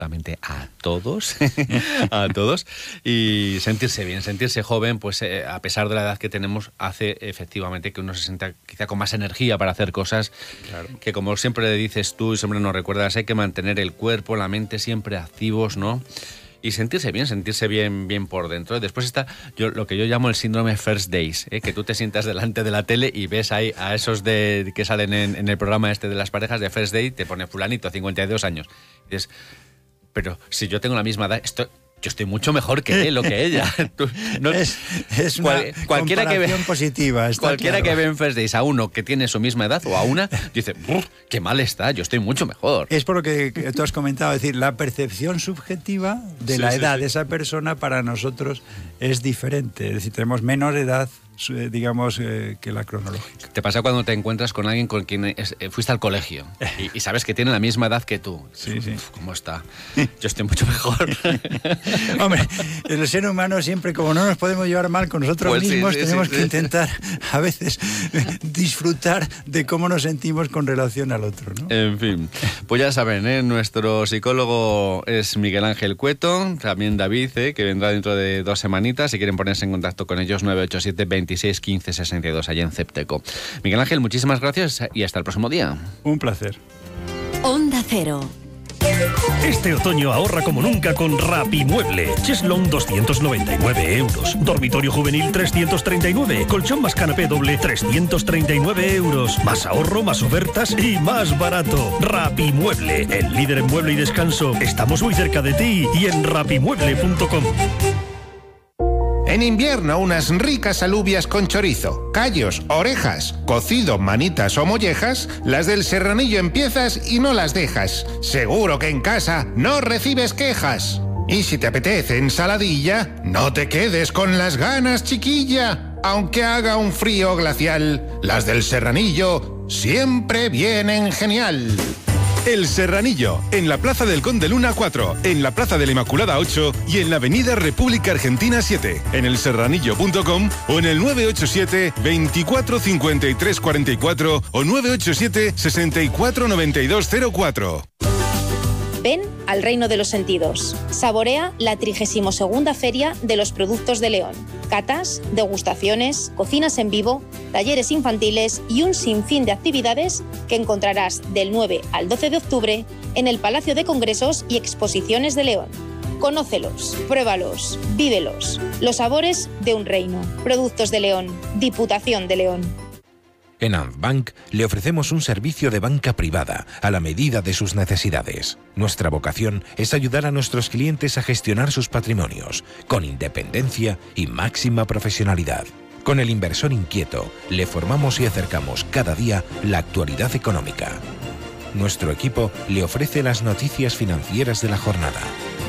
absolutamente a todos, a todos, y sentirse bien, sentirse joven, pues a pesar de la edad que tenemos, hace efectivamente que uno se sienta quizá con más energía para hacer cosas, claro, que como siempre dices tú y siempre nos recuerdas, hay que mantener el cuerpo, la mente siempre activos, ¿no? Y sentirse bien por dentro. Después está lo que yo llamo el síndrome First Days, que tú te sientas delante de la tele y ves ahí a esos que salen en el programa de las parejas de First Day, te pone fulanito, 52 años. Y dices, pero si yo tengo la misma edad, yo estoy mucho mejor que él o que ella. Tú, no, es una comparación positiva. Cualquiera claro. que ve en First Days a uno que tiene su misma edad o a una, dice, qué mal está, yo estoy mucho mejor. Es por lo que tú has comentado, es decir, la percepción subjetiva de la edad de esa persona para nosotros es diferente. Es decir, tenemos menor edad, digamos, que la cronológica. Te pasa cuando te encuentras con alguien con quien fuiste al colegio y sabes que tiene la misma edad que tú. Sí. ¿Cómo está? Yo estoy mucho mejor. Hombre, el ser humano siempre, como no nos podemos llevar mal con nosotros mismos, tenemos que intentar a veces disfrutar de cómo nos sentimos con relación al otro, ¿no? En fin, pues ya saben, nuestro psicólogo es Miguel Ángel Cueto, también David, que vendrá dentro de 2 semanitas. Si quieren ponerse en contacto con ellos, 987 26 15 62, allá en Cepteco. Miguel Ángel, muchísimas gracias y hasta el próximo día. Un placer. Onda Cero. Este otoño ahorra como nunca con Rapimueble. Cheslong 299 euros. Dormitorio juvenil 339. Colchón más canapé doble 339 euros. Más ahorro, más ofertas y más barato. Rapimueble, el líder en mueble y descanso. Estamos muy cerca de ti y en rapimueble.com. En invierno, unas ricas alubias con chorizo, callos, orejas, cocido, manitas o mollejas, las del Serranillo empiezas y no las dejas. Seguro que en casa no recibes quejas. Y si te apetece ensaladilla, no te quedes con las ganas, chiquilla. Aunque haga un frío glacial, las del Serranillo siempre vienen genial. El Serranillo, en la Plaza del Conde Luna 4, en la Plaza de la Inmaculada 8 y en la Avenida República Argentina 7, en elserranillo.com o en el 987 24 53 44 o 987 64 92 04. Ven al Reino de los Sentidos. Saborea la 32ª Feria de los Productos de León. Catas, degustaciones, cocinas en vivo, talleres infantiles y un sinfín de actividades que encontrarás del 9 al 12 de octubre en el Palacio de Congresos y Exposiciones de León. Conócelos, pruébalos, vívelos. Los sabores de un reino. Productos de León. Diputación de León. En Antbank le ofrecemos un servicio de banca privada a la medida de sus necesidades. Nuestra vocación es ayudar a nuestros clientes a gestionar sus patrimonios con independencia y máxima profesionalidad. Con el inversor inquieto le formamos y acercamos cada día la actualidad económica. Nuestro equipo le ofrece las noticias financieras de la jornada.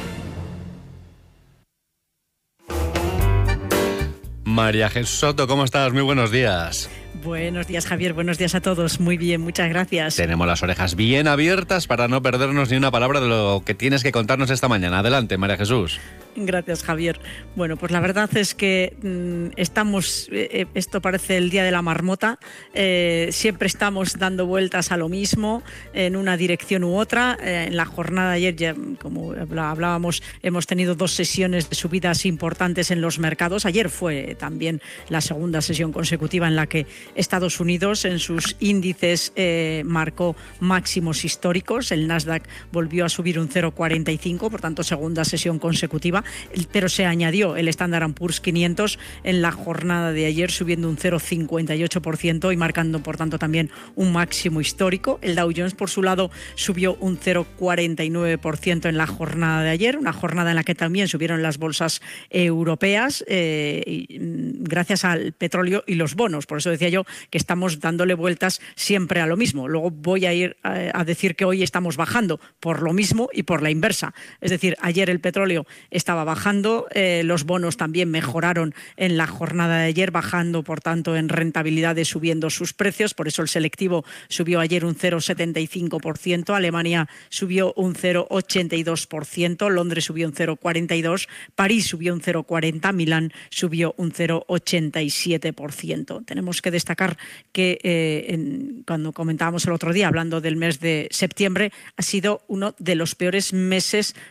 María Jesús Soto, ¿cómo estás? Muy buenos días. Buenos días, Javier. Buenos días a todos. Muy bien, muchas gracias. Tenemos las orejas bien abiertas para no perdernos ni una palabra de lo que tienes que contarnos esta mañana. Adelante, María Jesús. Gracias, Javier. Bueno, pues la verdad es que estamos, esto parece el día de la marmota, siempre estamos dando vueltas a lo mismo, en una dirección u otra. En la jornada de ayer, ya, como hablábamos, hemos tenido 2 sesiones de subidas importantes en los mercados. Ayer fue también la segunda sesión consecutiva en la que Estados Unidos en sus índices marcó máximos históricos. El Nasdaq volvió a subir un 0,45, por tanto, segunda sesión consecutiva. Pero se añadió el Standard & Poor's 500 en la jornada de ayer, subiendo un 0,58% y marcando, por tanto, también un máximo histórico. El Dow Jones, por su lado, subió un 0,49% en la jornada de ayer, una jornada en la que también subieron las bolsas europeas gracias al petróleo y los bonos. Por eso decía yo que estamos dándole vueltas siempre a lo mismo. Luego voy a ir a decir que hoy estamos bajando por lo mismo y por la inversa. Es decir, ayer el petróleo estaba estaba bajando. Los bonos también mejoraron en la jornada de ayer, bajando, por tanto, en rentabilidades, subiendo sus precios. Por eso el selectivo subió ayer un 0,75%, Alemania subió un 0,82%, Londres subió un 0,42%, París subió un 0,40%, Milán subió un 0,87%. Tenemos que destacar que cuando comentábamos el otro día, hablando del mes de septiembre, ha sido uno de los peores meses